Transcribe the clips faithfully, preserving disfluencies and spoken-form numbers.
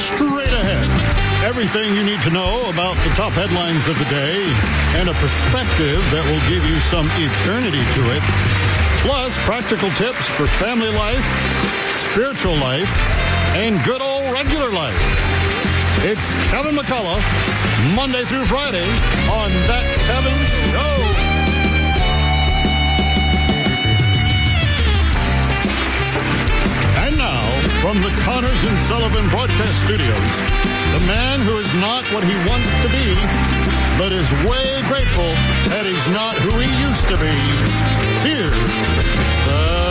Straight ahead, everything you need to know about the top headlines of the day and a perspective that will give you some eternity to it. Plus, practical tips for family life, spiritual life, and good old regular life. It's Kevin McCullough, Monday through Friday on That Kevin Show. And now, from the Connors and Sullivan Broadcast Studios, the man who is not what he wants to be, but is way grateful that he's not who he used to be. Here's the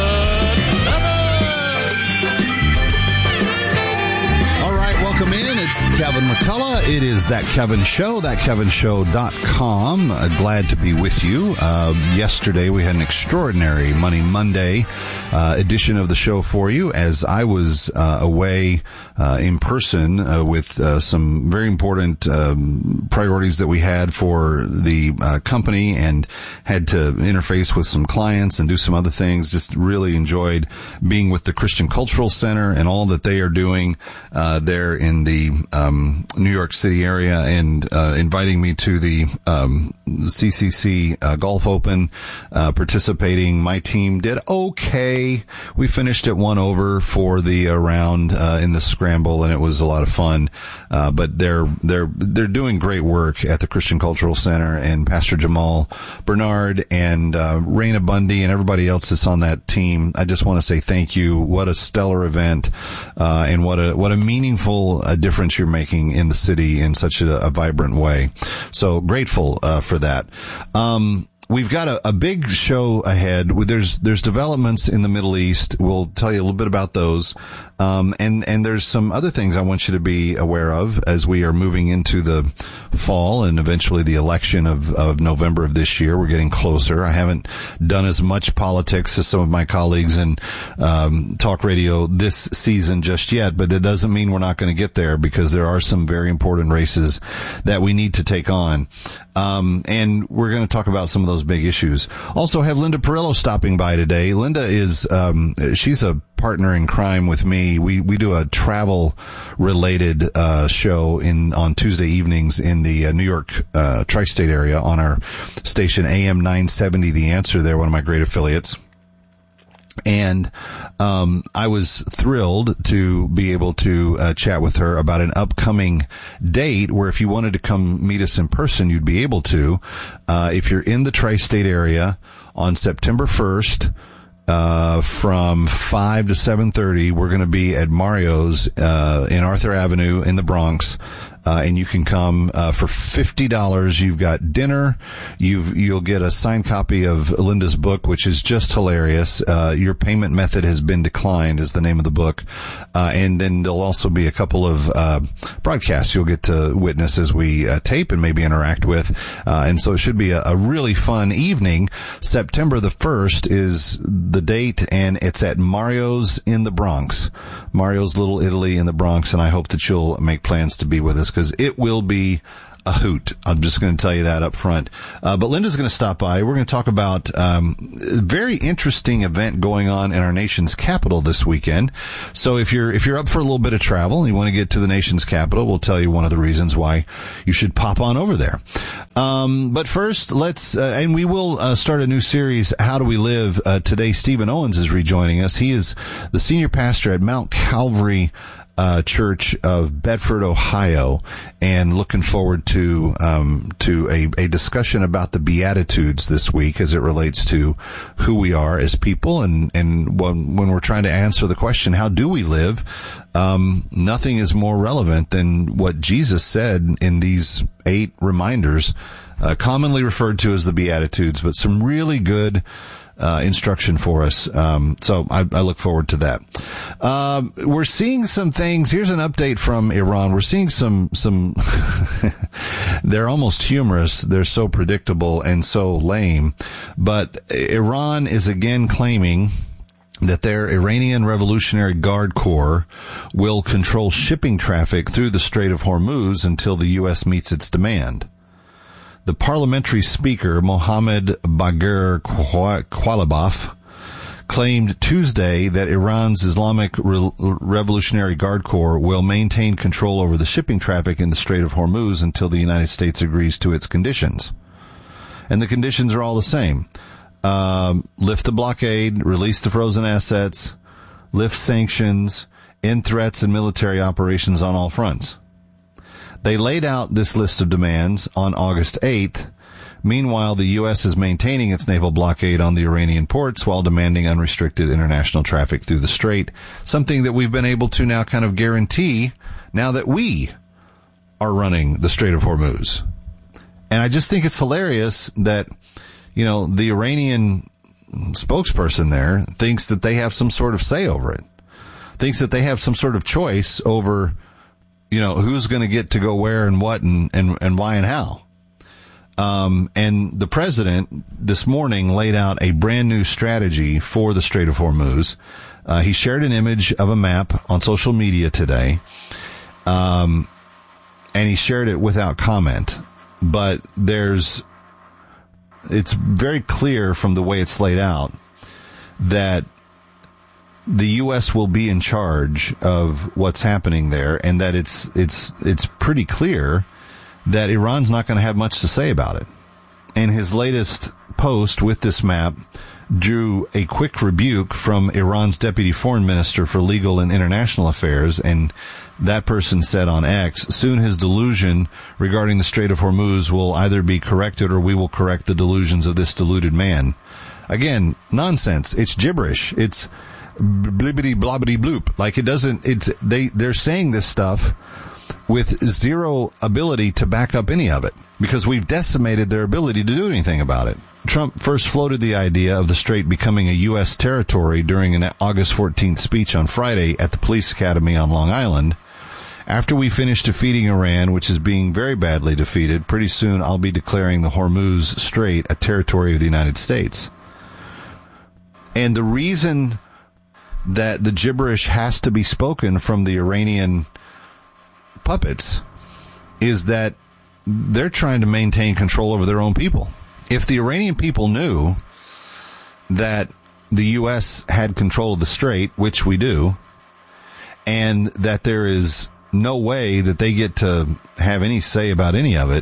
Welcome in. It's Kevin McCullough. It is That Kevin Show, that kevin show dot com. Uh, glad to be with you. Uh, yesterday we had an extraordinary Money Monday uh, edition of the show for you as I was uh, away uh, in person uh, with uh, some very important um, priorities that we had for the uh, company and had to interface with some clients and do some other things. Just really enjoyed being with the Christian Cultural Center and all that they are doing uh, there in the um, New York City area, and uh, inviting me to the um, C C C uh, Golf Open, uh, participating. My team did okay. We finished at one over for the uh, round uh, in the scramble, and it was a lot of fun. Uh, but they're they're they're doing great work at the Christian Cultural Center, and Pastor Jamal Bernard and uh, Raina Bundy and everybody else that's on that team. I just want to say thank you. What a stellar event, uh, and what a what a meaningful a difference you're making in the city in such a, a vibrant way. So grateful uh, for that. Um, We've got a, a big show ahead. There's there's developments in the Middle East. We'll tell you a little bit about those. Um, and, and there's some other things I want you to be aware of as we are moving into the fall and eventually the election of, of November of this year. We're getting closer. I haven't done as much politics as some of my colleagues in um, talk radio this season just yet, but it doesn't mean we're not going to get there, because there are some very important races that we need to take on. Um, and we're going to talk about some of those big issues. Also have Linda Perillo stopping by today. Linda is, um, she's a partner in crime with me. We, we do a travel related, uh, show in, on Tuesday evenings in the uh, New York, uh, tri-state area on our station A M nine seventy, The Answer. They're one of my great affiliates. And um I was thrilled to be able to uh, chat with her about an upcoming date where if you wanted to come meet us in person, you'd be able to. Uh if you're in the tri-state area on September first, uh from five to seven thirty, we're going to be at Mario's uh in Arthur Avenue in the Bronx. Uh, and you can come, uh, for fifty dollars. You've got dinner. You've, you'll get a signed copy of Linda's book, which is just hilarious. Uh, your payment method has been declined is the name of the book. Uh, and then there'll also be a couple of, uh, broadcasts you'll get to witness as we, uh, tape and maybe interact with. Uh, and so it should be a, a really fun evening. September the first is the date, and it's at Mario's in the Bronx. Mario's Little Italy in the Bronx, and I hope that you'll make plans to be with us, because it will be a hoot. I'm just going to tell you that up front. Uh, but Linda's going to stop by. We're going to talk about um, a very interesting event going on in our nation's capital this weekend. So if you're if you're up for a little bit of travel and you want to get to the nation's capital, we'll tell you one of the reasons why you should pop on over there. Um, but first, let's uh, and we will uh, start a new series, How Do We Live? Uh, today, Stephen Owens is rejoining us. He is the senior pastor at Mount Calvary Uh, Church of Bedford, Ohio, and looking forward to um, to a, a discussion about the Beatitudes this week as it relates to who we are as people, and and when, when we're trying to answer the question, how do we live? Um, nothing is more relevant than what Jesus said in these eight reminders, uh, commonly referred to as the Beatitudes, but some really good Uh, instruction for us. Um, so I, I look forward to that. Um, we're seeing some things. Here's an update from Iran. We're seeing some, some, they're almost humorous. They're so predictable and so lame. But Iran is again claiming that their Iranian Revolutionary Guard Corps will control shipping traffic through the Strait of Hormuz until the U S meets its demand. The parliamentary speaker, Mohammad Bagher Qualibaf, claimed Tuesday that Iran's Islamic Re- Revolutionary Guard Corps will maintain control over the shipping traffic in the Strait of Hormuz until the United States agrees to its conditions. And the conditions are all the same. Um, lift the blockade, release the frozen assets, lift sanctions, end threats and military operations on all fronts. They laid out this list of demands on August eighth. Meanwhile, the U S is maintaining its naval blockade on the Iranian ports while demanding unrestricted international traffic through the strait, something that we've been able to now kind of guarantee now that we are running the Strait of Hormuz. And I just think it's hilarious that, you know, the Iranian spokesperson there thinks that they have some sort of say over it, thinks that they have some sort of choice over, you know, who's going to get to go where and what and, and, and why and how. Um, and the president this morning laid out a brand new strategy for the Strait of Hormuz. Uh, he shared an image of a map on social media today. Um, and he shared it without comment, but there's, it's very clear from the way it's laid out that the U S will be in charge of what's happening there, and that it's, it's, it's pretty clear that Iran's not going to have much to say about it. And his latest post with this map drew a quick rebuke from Iran's deputy foreign minister for legal and international affairs, and that person said on X, soon his delusion regarding the Strait of Hormuz will either be corrected or we will correct the delusions of this deluded man. Again, nonsense. It's gibberish. It's blibbity blobbity bloop. Like it doesn't, it's, they, they're saying this stuff with zero ability to back up any of it, because we've decimated their ability to do anything about it. Trump first floated the idea of the strait becoming a U S territory during an August fourteenth speech on Friday at the Police Academy on Long Island. After we finish defeating Iran, which is being very badly defeated, pretty soon I'll be declaring the Hormuz Strait a territory of the United States. And the reason that the gibberish has to be spoken from the Iranian puppets is that they're trying to maintain control over their own people. If the Iranian people knew that the U S had control of the strait, which we do, and that there is no way that they get to have any say about any of it,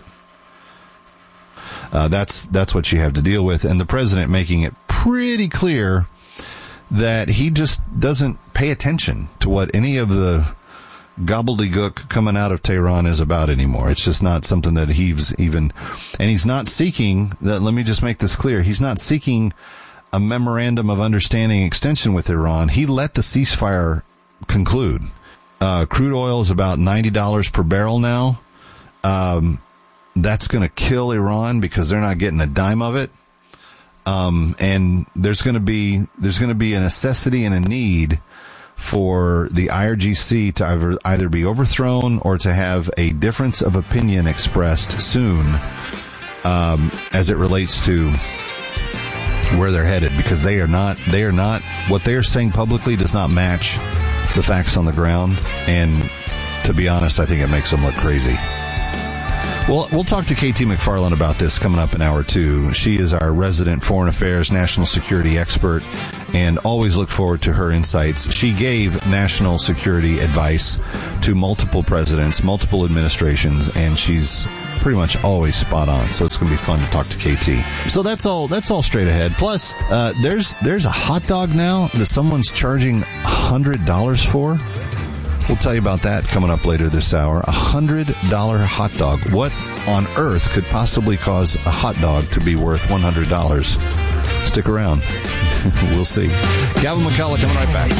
uh, that's that's what you have to deal with. And the president making it pretty clear that he just doesn't pay attention to what any of the gobbledygook coming out of Tehran is about anymore. It's just not something that he's even, and he's not seeking that. Let me just make this clear. He's not seeking a memorandum of understanding extension with Iran. He let the ceasefire conclude. Uh, crude oil is about ninety dollars per barrel now. Um, that's going to kill Iran because they're not getting a dime of it. Um, and there's going to be, there's going to be a necessity and a need for the I R G C to either, either be overthrown or to have a difference of opinion expressed soon, um, as it relates to where they're headed, because they are not, they are not, what they are saying publicly does not match the facts on the ground. And to be honest, I think it makes them look crazy. Well, we'll talk to K T McFarland about this coming up in hour two. She is our resident foreign affairs, national security expert, and always look forward to her insights. She gave national security advice to multiple presidents, multiple administrations, and she's pretty much always spot on. So it's going to be fun to talk to K T. So that's all. That's all straight ahead. Plus, uh, there's there's a hot dog now that someone's charging a hundred dollars for. We'll tell you about that coming up later this hour. A one hundred dollars hot dog. What on earth could possibly cause a hot dog to be worth one hundred dollars? Stick around. We'll see. Calvin McCullough coming right back.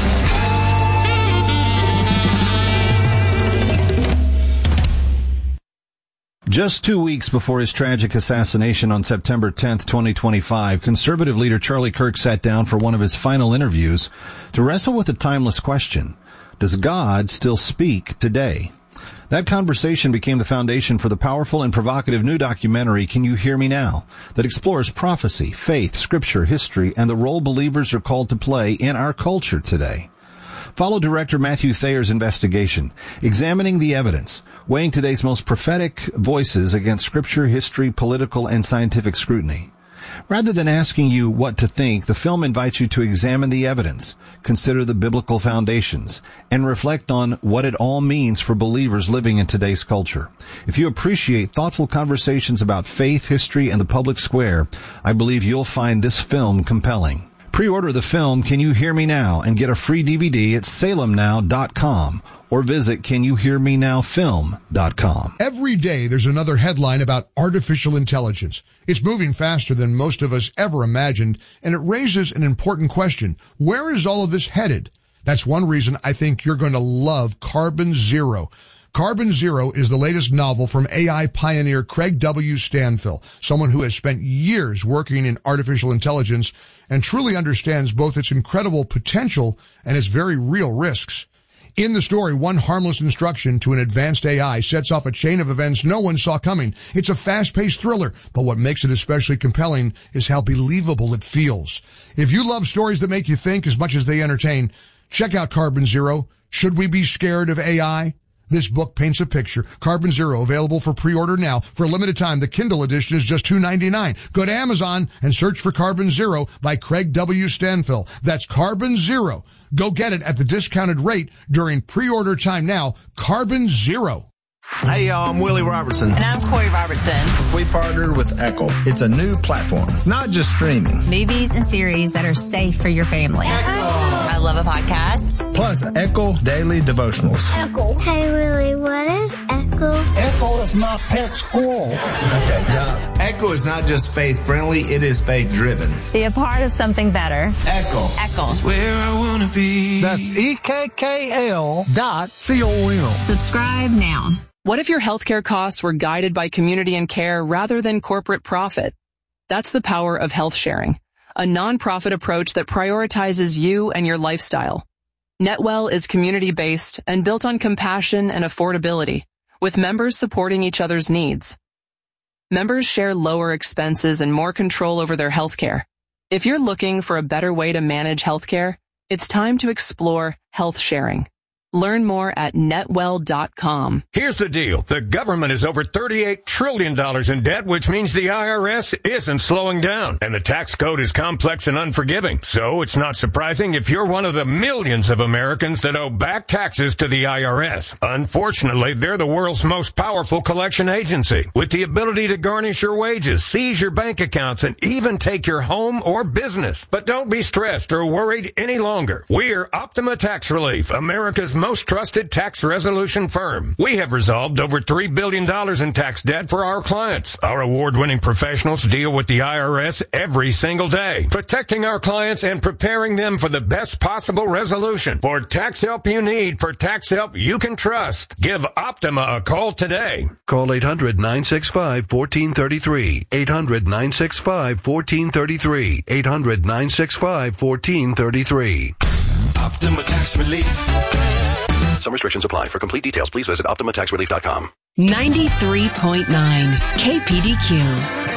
Just two weeks before his tragic assassination on September tenth, twenty twenty-five, conservative leader Charlie Kirk sat down for one of his final interviews to wrestle with a timeless question. Does God still speak today? That conversation became the foundation for the powerful and provocative new documentary, Can You Hear Me Now?, that explores prophecy, faith, scripture, history, and the role believers are called to play in our culture today. Follow director Matthew Thayer's investigation, examining the evidence, weighing today's most prophetic voices against scripture, history, political, and scientific scrutiny. Rather than asking you what to think, the film invites you to examine the evidence, consider the biblical foundations, and reflect on what it all means for believers living in today's culture. If you appreciate thoughtful conversations about faith, history, and the public square, I believe you'll find this film compelling. Pre-order the film Can You Hear Me Now and get a free D V D at salem now dot com or visit can you hear me now film dot com. Every day there's another headline about artificial intelligence. It's moving faster than most of us ever imagined, and it raises an important question. Where is all of this headed? That's one reason I think you're going to love Carbon Zero. Carbon Zero is the latest novel from A I pioneer Craig W. Stanfill, someone who has spent years working in artificial intelligence and truly understands both its incredible potential and its very real risks. In the story, one harmless instruction to an advanced A I sets off a chain of events no one saw coming. It's a fast-paced thriller, but what makes it especially compelling is how believable it feels. If you love stories that make you think as much as they entertain, check out Carbon Zero. Should we be scared of A I? This book paints a picture. Carbon Zero, available for pre-order now. For a limited time, the Kindle edition is just two dollars and ninety-nine cents. Go to Amazon and search for Carbon Zero by Craig W. Stanfill. That's Carbon Zero. Go get it at the discounted rate during pre-order time now. Carbon Zero. Hey, y'all, I'm Willie Robertson. And I'm Corey Robertson. We partnered with Echo. It's a new platform, not just streaming. Movies and series that are safe for your family. Echo. I love a podcast. Plus, Echo Daily Devotionals. Echo. Hey, Willie, what is Echo? Echo is my pet squirrel. Okay, now, Echo is not just faith-friendly, it is faith-driven. Be a part of something better. Echo. Echo. It's where I want to be. That's E K K L dot C O M. Subscribe now. What if your healthcare costs were guided by community and care rather than corporate profit? That's the power of health sharing, a nonprofit approach that prioritizes you and your lifestyle. NetWell is community-based and built on compassion and affordability, with members supporting each other's needs. Members share lower expenses and more control over their healthcare. If you're looking for a better way to manage healthcare, it's time to explore health sharing. Learn more at netwell dot com. Here's the deal. The government is over thirty-eight trillion dollars in debt, which means the I R S isn't slowing down. And the tax code is complex and unforgiving. So it's not surprising if you're one of the millions of Americans that owe back taxes to the I R S. Unfortunately, they're the world's most powerful collection agency, with the ability to garnish your wages, seize your bank accounts, and even take your home or business. But don't be stressed or worried any longer. We're Optima Tax Relief, America's most trusted tax resolution firm. We have resolved over three billion dollars in tax debt for our clients. Our award-winning professionals deal with the I R S every single day, protecting our clients and preparing them for the best possible resolution. For tax help you need, for tax help you can trust, give Optima a call today. Call eight hundred, nine six five, one four three three. eight hundred, nine six five, one four three three. eight hundred, nine six five, one four three three. Optima Tax Relief. Some restrictions apply. For complete details, please visit optima tax relief dot com. ninety-three point nine K P D Q.